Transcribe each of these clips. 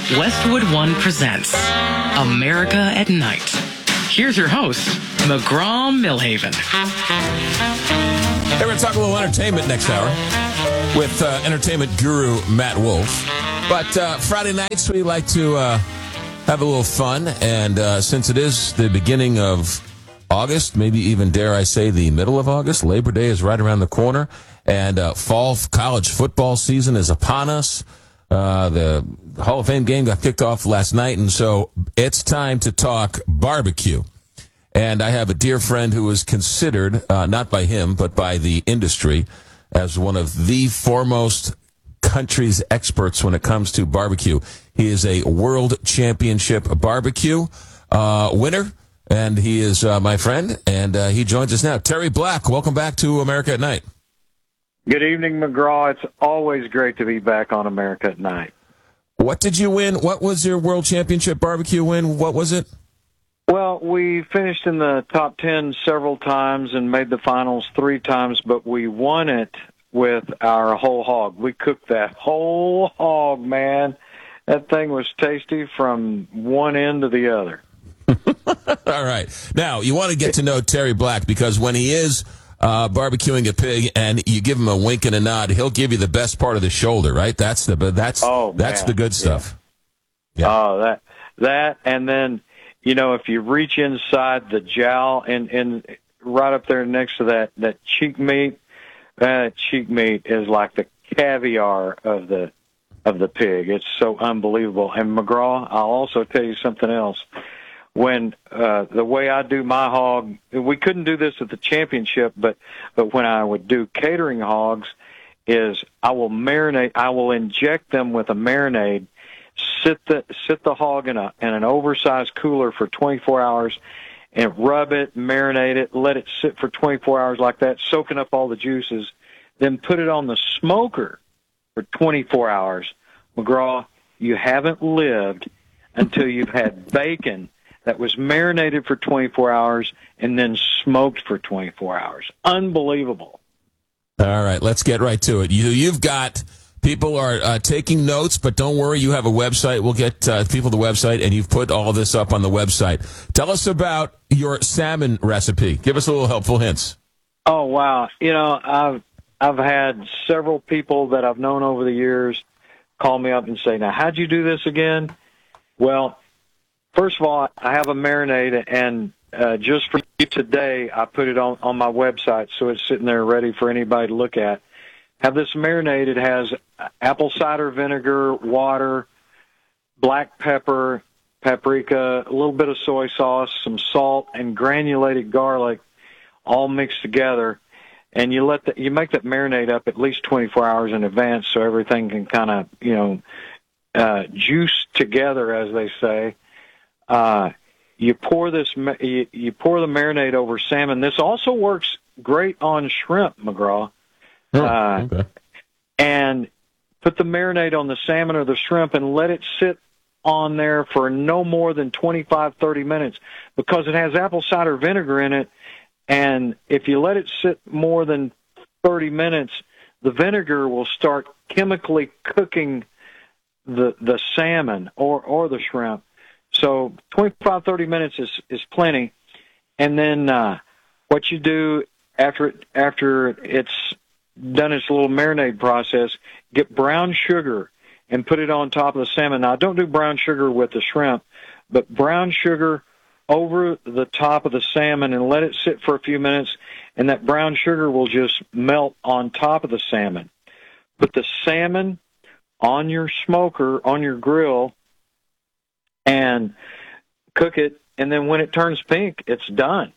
Westwood One presents America at Night. Here's your host, McGraw-Milhaven. Hey, we're going to talk a little entertainment next hour with entertainment guru Matt Wolf. But Friday nights, we like to have a little fun. And since it is the beginning of August, maybe even, dare I say, the middle of August, Labor Day is right around the corner. And fall college football season is upon us. The Hall of Fame game got kicked off last night, and so it's time to talk barbecue. And I have a dear friend who is considered, not by him, but by the industry, as one of the foremost country's experts when it comes to barbecue. He is a world championship barbecue winner, and he is my friend, and he joins us now. Terry Black, welcome back to America at Night. Good evening, McGraw. It's always great to be back on America at Night. What did you win? What was your world championship barbecue win? What was it? Well, we finished in the top 10 several times and made the finals 3 times, but we won it with our whole hog. We cooked that whole hog, man. That thing was tasty from one end to the other. All right. Now, you want to get to know Terry Black because when he is barbecuing a pig and you give him a wink and a nod, he'll give you the best part of the shoulder, right? That's the good stuff. Yeah. Oh, that and then, you know, if you reach inside the jowl and right up there next to that cheek meat, that cheek meat is like the caviar of the pig. It's so unbelievable. And McGraw, I'll also tell you something else. When the way I do my hog, we couldn't do this at the championship, but when I would do catering hogs, is I will marinate. I will inject them with a marinade. Sit the hog in an oversized cooler for 24 hours, and rub it, marinate it, let it sit for 24 hours like that, soaking up all the juices. Then put it on the smoker for 24 hours. McGraw, you haven't lived until you've had bacon that was marinated for 24 hours and then smoked for 24 hours. Unbelievable. All right, let's get right to it. You've got people are taking notes, but don't worry, you have a website. We'll get people the website, and you've put all this up on the website. Tell us about your salmon recipe. Give us a little helpful hints. Oh, wow. You know, I've had several people that I've known over the years call me up and say, now, how'd you do this again? Well, first of all, I have a marinade, and just for you today, I put it on my website, so it's sitting there ready for anybody to look at. Have this marinade. It has apple cider vinegar, water, black pepper, paprika, a little bit of soy sauce, some salt, and granulated garlic, all mixed together. And you make that marinade up at least 24 hours in advance, so everything can kind of juice together, as they say. You pour the marinade over salmon. This also works great on shrimp, McGraw. Okay. And put the marinade on the salmon or the shrimp and let it sit on there for no more than 25, 30 minutes because it has apple cider vinegar in it. And if you let it sit more than 30 minutes, the vinegar will start chemically cooking the salmon or the shrimp. So 25, 30 minutes is plenty. And then what you do after it's done its little marinade process, get brown sugar and put it on top of the salmon. Now, don't do brown sugar with the shrimp, but brown sugar over the top of the salmon and let it sit for a few minutes, and that brown sugar will just melt on top of the salmon. Put the salmon on your smoker, on your grill, and cook it, and then when it turns pink, it's done.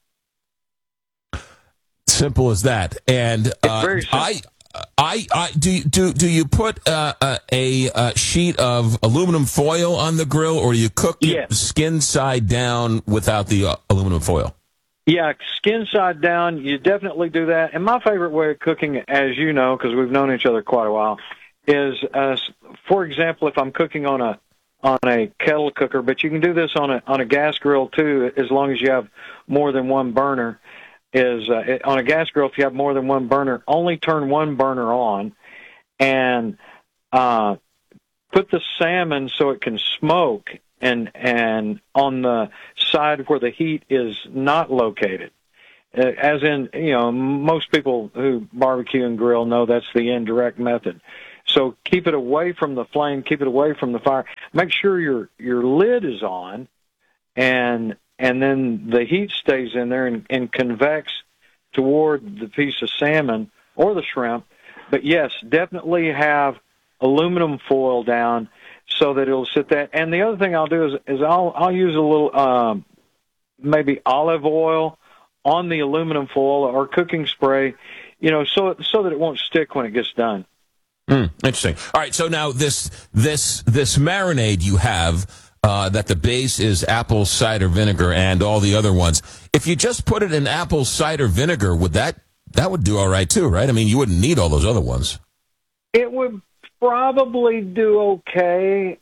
Simple as that. And it's very simple. Do you put a sheet of aluminum foil on the grill, or do you cook it skin side down without the aluminum foil? Yeah, skin side down. You definitely do that. And my favorite way of cooking, as you know, because we've known each other quite a while, is, for example, if I'm cooking on a kettle cooker, but you can do this on a gas grill too, as long as you have more than one burner. On a gas grill, if you have more than one burner, only turn one burner on, and put the salmon so it can smoke and on the side where the heat is not located. As in, most people who barbecue and grill know that's the indirect method. So keep it away from the flame, keep it away from the fire. Make sure your lid is on, and then the heat stays in there and convects toward the piece of salmon or the shrimp. But yes, definitely have aluminum foil down so that it'll sit there. And the other thing I'll do is I'll use a little maybe olive oil on the aluminum foil or cooking spray, so that it won't stick when it gets done. Interesting. All right, so now this marinade you have that the base is apple cider vinegar and all the other ones. If you just put it in apple cider vinegar, would that would do all right too, right? I mean, you wouldn't need all those other ones. It would probably do okay,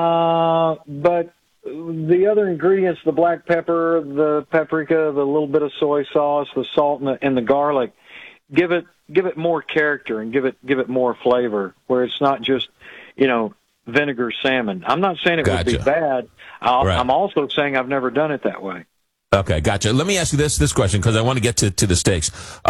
but the other ingredients, the black pepper, the paprika, the little bit of soy sauce, the salt, and the garlic, give it more character and give it more flavor, where it's not just, vinegar salmon. I'm not saying it would be bad. Right. I'm also saying I've never done it that way. Okay, gotcha. Let me ask you this question, because I want to get to the steaks.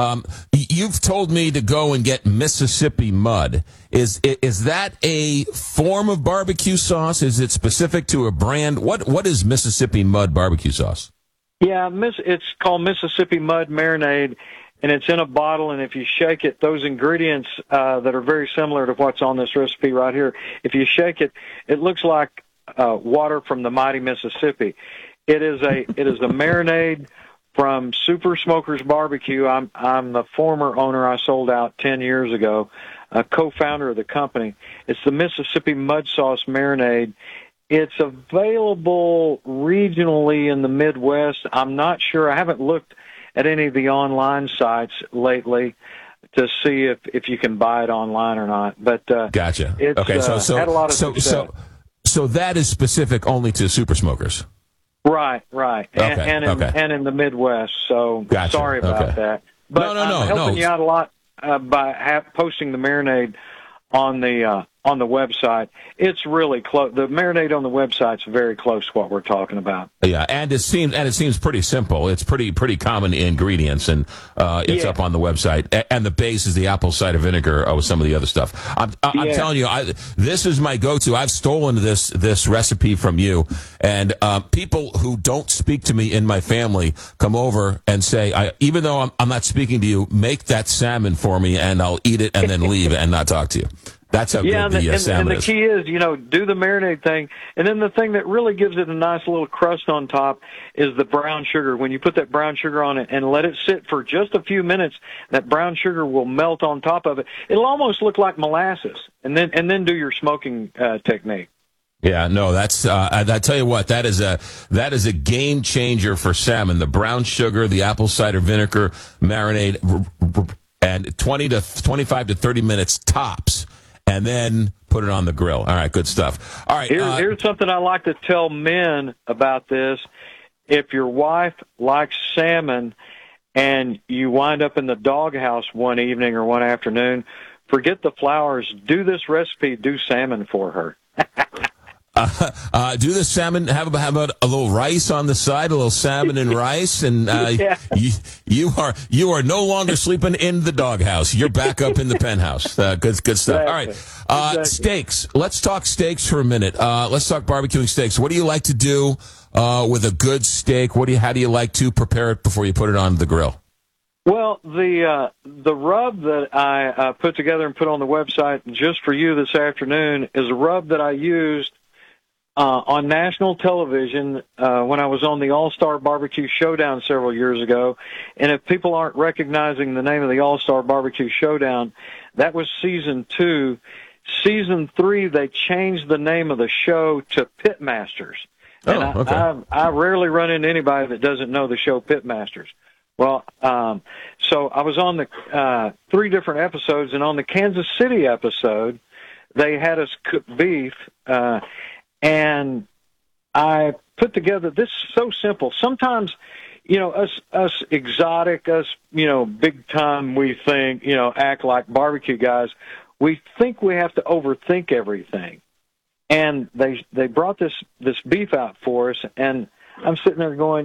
You've told me to go and get Mississippi Mud. Is that a form of barbecue sauce? Is it specific to a brand? What is Mississippi Mud barbecue sauce? Yeah, it's called Mississippi Mud Marinade, and it's in a bottle, and if you shake it, those ingredients that are very similar to what's on this recipe right here, if you shake it, it looks like water from the mighty Mississippi. It is a marinade from Super Smokers Barbecue. I'm the former owner. I sold out 10 years ago, a co-founder of the company. It's the Mississippi Mud Sauce Marinade. It's available regionally in the Midwest. I'm not sure. I haven't looked at any of the online sites lately to see if you can buy it online or not. But gotcha. It's okay, so had a lot of success. So that is specific only to Super Smokers. Right. Okay, and in the Midwest. So gotcha. Sorry about that. But I'm helping you out a lot by posting the marinade on the website. It's really close. The marinade on the website's very close to what we're talking about. Yeah, and it seems pretty simple. It's pretty common ingredients, and it's up on the website. And the base is the apple cider vinegar with some of the other stuff. I'm telling you, this is my go-to. I've stolen this recipe from you, and people who don't speak to me in my family come over and say, even though I'm not speaking to you, make that salmon for me, and I'll eat it and then leave and not talk to you. That's how good the salmon is. And the key is, do the marinade thing. And then the thing that really gives it a nice little crust on top is the brown sugar. When you put that brown sugar on it and let it sit for just a few minutes, that brown sugar will melt on top of it. It'll almost look like molasses. And then do your smoking technique. Yeah, no, that's I tell you what, that is a game changer for salmon. The brown sugar, the apple cider vinegar marinade, and 25 to 30 minutes tops. And then put it on the grill. All right, good stuff. All right. Here's something I like to tell men about this. If your wife likes salmon and you wind up in the doghouse one evening or one afternoon, forget the flowers. Do this recipe. Do salmon for her. Do the salmon, have about a little rice on the side, a little salmon and rice, and you are no longer sleeping in the doghouse. You're back up in the penthouse. Good stuff. Exactly. All right, Exactly. Steaks. Let's talk steaks for a minute. Let's talk barbecuing steaks. What do you like to do with a good steak? How do you like to prepare it before you put it on the grill? Well, the rub that I put together and put on the website just for you this afternoon is a rub that I used on national television when I was on the All-Star Barbecue Showdown several years ago. And if people aren't recognizing the name of the All-Star Barbecue Showdown, that was Season 2. Season 3, they changed the name of the show to Pitmasters. And I rarely run into anybody that doesn't know the show Pitmasters. Well, so I was on the 3 different episodes, and on the Kansas City episode, they had us cook beef, and I put together this is so simple. Sometimes, us exotic, big time, we think, act like barbecue guys. We think we have to overthink everything. And they brought this beef out for us, and I'm sitting there going,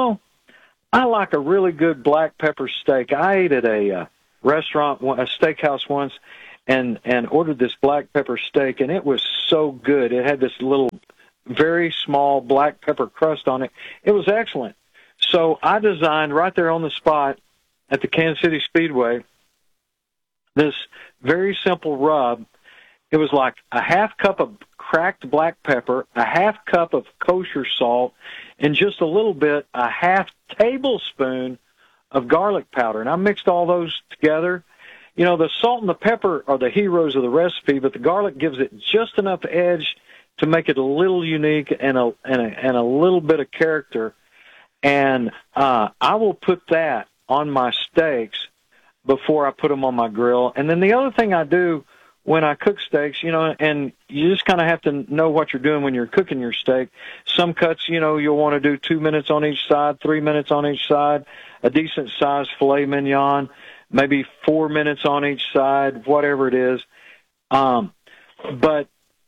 I like a really good black pepper steak. I ate at a restaurant, a steakhouse once, and ordered this black pepper steak, and it was so good. It had this little, very small black pepper crust on it. It was excellent. So I designed right there on the spot at the Kansas City Speedway this very simple rub. It was like a half cup of cracked black pepper, a half cup of kosher salt, and just a little bit, a half tablespoon of garlic powder. And I mixed all those together. The salt and the pepper are the heroes of the recipe, but the garlic gives it just enough edge to make it a little unique and a little bit of character. And I will put that on my steaks before I put them on my grill. And then the other thing I do when I cook steaks, and you just kind of have to know what you're doing when you're cooking your steak. Some cuts, you'll want to do 2 minutes on each side, 3 minutes on each side, a decent-sized filet mignon, maybe 4 minutes on each side, whatever it is. But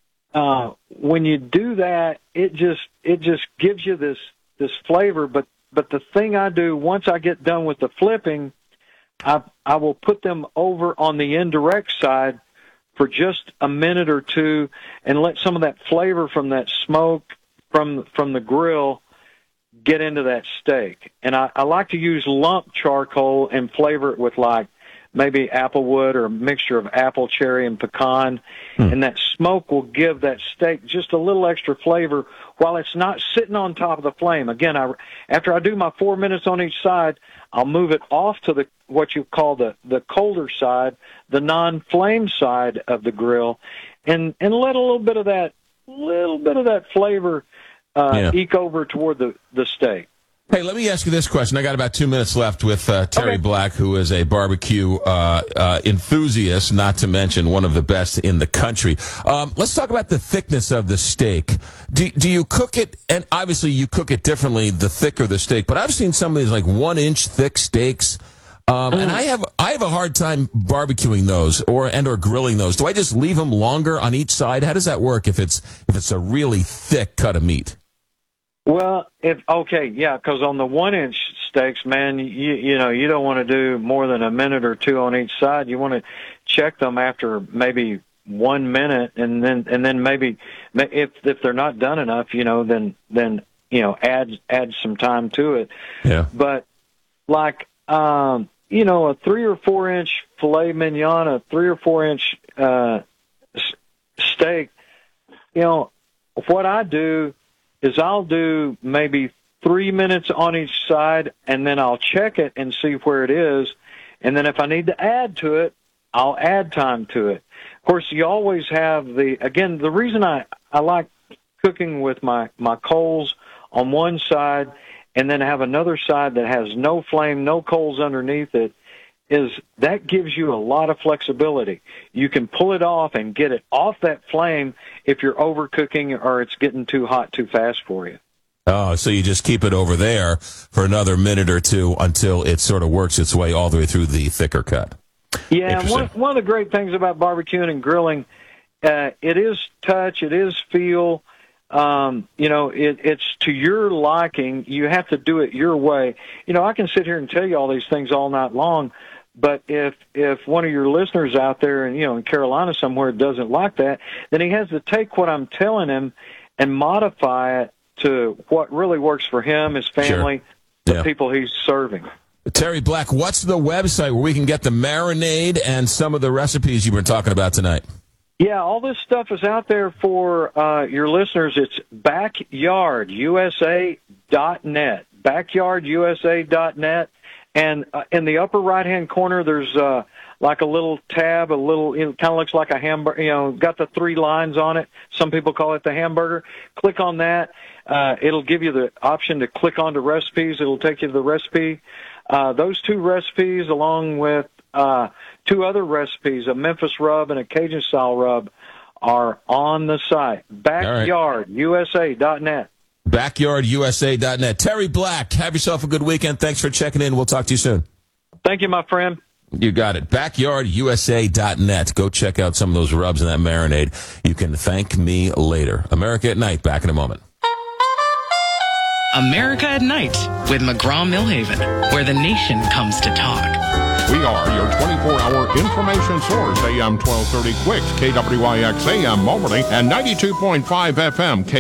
when you do that, it just gives you this flavor. But the thing I do, once I get done with the flipping, I will put them over on the indirect side for just a minute or two and let some of that flavor from that smoke from the grill get into that steak. And I like to use lump charcoal and flavor it with like maybe applewood or a mixture of apple, cherry, and pecan. And that smoke will give that steak just a little extra flavor while it's not sitting on top of the flame. Again, after I do my 4 minutes on each side, I'll move it off to what you call the colder side, the non-flame side of the grill, and let a little bit of that flavor eke over toward the steak. Hey, let me ask you this question. I got about 2 minutes left with Terry Black, who is a barbecue enthusiast, not to mention one of the best in the country. Let's talk about the thickness of the steak. Do you cook it, and obviously you cook it differently the thicker the steak, but I've seen some of these like 1 inch thick steaks, and I have a hard time barbecuing those or grilling those. Do I just leave them longer on each side? How does that work if it's a really thick cut of meat? Well, because on the 1 inch steaks, man, you don't want to do more than a minute or two on each side. You want to check them after maybe 1 minute, and then maybe if they're not done enough, then add some time to it. Yeah. But like a 3 or 4 inch filet mignon, a 3 or 4 inch steak, what I do is I'll do maybe 3 minutes on each side, and then I'll check it and see where it is. And then if I need to add to it, I'll add time to it. Of course, you always have the reason I like cooking with my coals on one side and then have another side that has no flame, no coals underneath it, is that gives you a lot of flexibility. You can pull it off and get it off that flame if you're overcooking or it's getting too hot too fast for you. Oh, so you just keep it over there for another minute or two until it sort of works its way all the way through the thicker cut. Yeah, and one of the great things about barbecuing and grilling, it is touch, it is feel. It's to your liking. You have to do it your way. I can sit here and tell you all these things all night long, but if one of your listeners out there in Carolina somewhere doesn't like that, then he has to take what I'm telling him and modify it to what really works for him, his family, the people he's serving. Terry Black, what's the website where we can get the marinade and some of the recipes you've been talking about tonight? Yeah, all this stuff is out there for your listeners. It's backyardusa.net, backyardusa.net. And in the upper right-hand corner, there's like a little tab, kind of looks like a hamburger, got the 3 lines on it. Some people call it the hamburger. Click on that. It'll give you the option to click onto recipes. It'll take you to the recipe. Those 2 recipes, along with 2 other recipes, a Memphis rub and a Cajun-style rub, are on the site, backyardusa.net. Backyardusa.net. Terry Black, have yourself a good weekend. Thanks for checking in. We'll talk to you soon. Thank you, my friend. You got it. BackyardUSA.net. Go check out some of those rubs and that marinade. You can thank me later. America at Night. Back in a moment. America at Night with McGraw-Millhaven, where the nation comes to talk. We are your 24-hour information source. AM 1230 Quicks, KWIX AM Moberly, and 92.5 FM